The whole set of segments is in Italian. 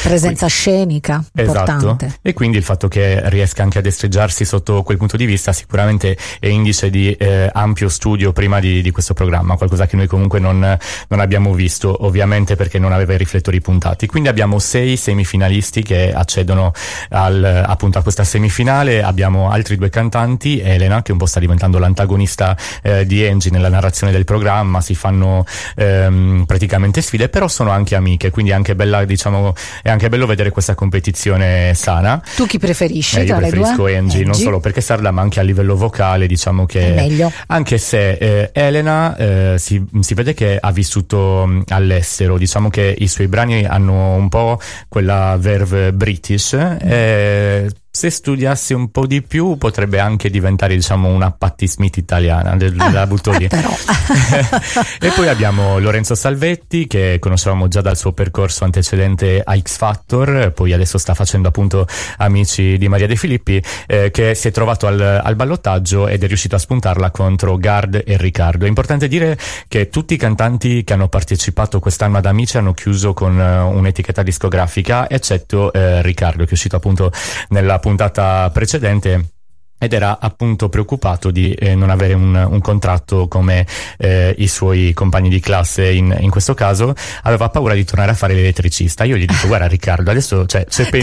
presenza scenica importante. Esatto, e quindi il fatto che riesca anche a destreggiarsi sotto quel punto di vista sicuramente è indice di ampio studio prima di questo programma, qualcosa che noi comunque non abbiamo visto, ovviamente perché non aveva i riflettori puntati. Quindi abbiamo 6 semifinalisti che accedono appunto a questa semifinale. Abbiamo altri 2 cantanti, Elena, che un po' sta diventando l'antagonista di Angie nella narrazione del programma, si fanno praticamente sfide, però sono anche amiche, quindi è anche bella, diciamo, è anche bello vedere questa competizione sana. Tu chi preferisci Io tra le due? preferisco Angie, non solo perché sarda, ma anche a livello vocale, diciamo che è meglio. Anche se Elena si vede che ha vissuto all'estero, diciamo che i suoi brani hanno un po' quella verve british, se studiasse un po' di più potrebbe anche diventare, diciamo, una Patti Smith italiana, la butto lì. Però. E poi abbiamo Lorenzo Salvetti, che conoscevamo già dal suo percorso antecedente a X Factor, poi adesso sta facendo appunto Amici di Maria De Filippi, che si è trovato al ballottaggio ed è riuscito a spuntarla contro Gard e Riccardo. È importante dire che tutti i cantanti che hanno partecipato quest'anno ad Amici hanno chiuso con un'etichetta discografica, eccetto Riccardo, che è uscito appunto nella puntata precedente ed era appunto preoccupato di non avere un contratto come i suoi compagni di classe in questo caso. Aveva paura di tornare a fare l'elettricista. Io gli dico: guarda Riccardo, adesso c'è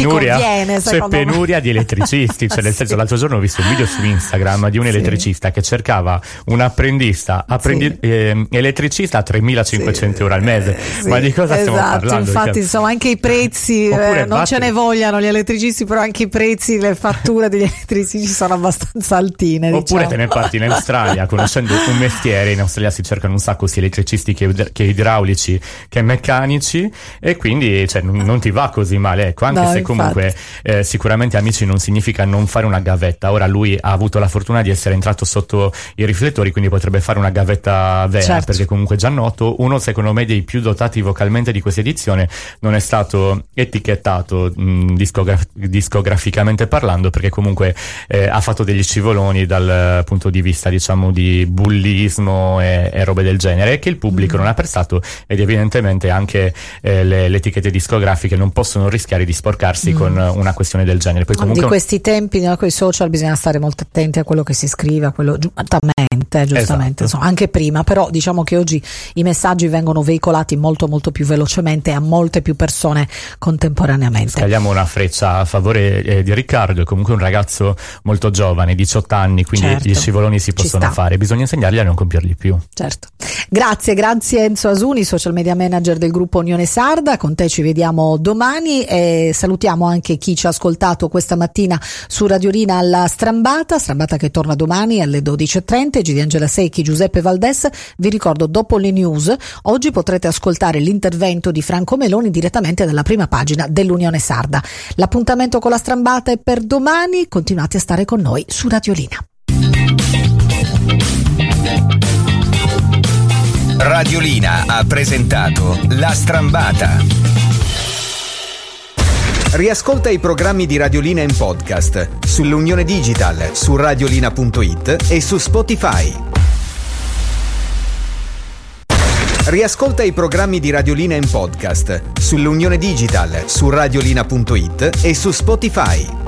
penuria di elettricisti, cioè nel senso, l'altro giorno ho visto un video su Instagram di un elettricista che cercava un apprendista elettricista a 3.500 euro al mese. Ma di cosa stiamo parlando? Infatti insomma anche i prezzi non ce ne vogliano gli elettricisti, però anche i prezzi, le fatture degli elettricisti sono abbastanza altine. Oppure te ne parti in Australia, conoscendo un mestiere. In Australia si cercano un sacco sia elettricisti che idraulici che meccanici, e quindi cioè, non ti va così male, ecco, anche se comunque sicuramente Amici non significa non fare una gavetta. Ora lui ha avuto la fortuna di essere entrato sotto i riflettori, quindi potrebbe fare una gavetta vera, perché comunque già noto. Uno secondo me dei più dotati vocalmente di questa edizione, non è stato etichettato discograficamente parlando, perché comunque ha fatto degli scivoloni dal punto di vista, diciamo, di bullismo e robe del genere, che il pubblico non ha apprezzato, ed evidentemente anche le etichette discografiche non possono rischiare di sporcarsi con una questione del genere. Poi comunque di questi tempi, no, con i social bisogna stare molto attenti a quello che si scrive, a quello giustamente, esatto. Insomma, anche prima, però diciamo che oggi i messaggi vengono veicolati molto molto più velocemente a molte più persone contemporaneamente. Scagliamo una freccia a favore di Riccardo, è comunque un ragazzo molto giovane, 18 anni, quindi gli scivoloni si possono fare, bisogna insegnargli a non compierli più. Certo. Grazie Enzo Asuni, social media manager del gruppo Unione Sarda. Con te ci vediamo domani e salutiamo anche chi ci ha ascoltato questa mattina su Radiolina alla Strambata che torna domani alle 12.30. G di Angela Secchi, Giuseppe Valdes. Vi ricordo, dopo le news oggi potrete ascoltare l'intervento di Franco Meloni direttamente dalla prima pagina dell'Unione Sarda. L'appuntamento con la Strambata è per domani, continuate a stare con noi su Radiolina. Radiolina ha presentato La Strambata. Riascolta i programmi di Radiolina in podcast sull'Unione Digital, su radiolina.it e su Spotify. Riascolta i programmi di Radiolina in podcast sull'Unione Digital, su radiolina.it e su Spotify.